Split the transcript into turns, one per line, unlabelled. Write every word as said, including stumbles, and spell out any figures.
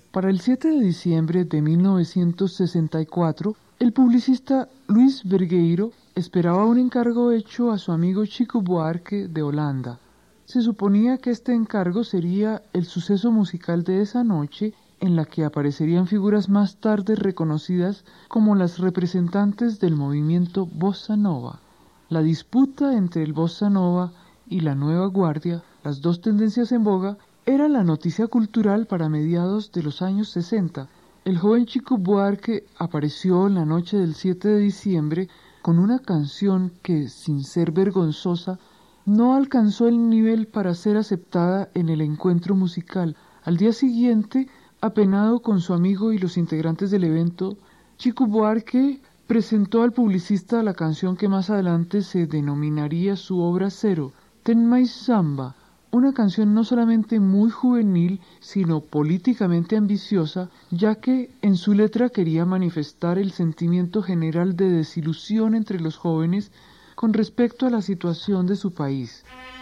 Para el siete de diciembre de mil novecientos sesenta y cuatro, el publicista Luis Vergueiro esperaba un encargo hecho a su amigo Chico Buarque de Holanda. Se suponía que este encargo sería el suceso musical de esa noche, en la que aparecerían figuras más tarde reconocidas como las representantes del movimiento Bossa Nova. La disputa entre el Bossa Nova y la Nueva Guardia, las dos tendencias en boga, era la noticia cultural para mediados de los años sesenta. El joven Chico Buarque apareció en la noche del siete de diciembre con una canción que, sin ser vergonzosa, no alcanzó el nivel para ser aceptada en el encuentro musical. Al día siguiente, apenado con su amigo y los integrantes del evento, Chico Buarque presentó al publicista la canción que más adelante se denominaría su obra cero, Ten Mais Samba, una canción no solamente muy juvenil, sino políticamente ambiciosa, ya que en su letra quería manifestar el sentimiento general de desilusión entre los jóvenes con respecto a la situación de su país.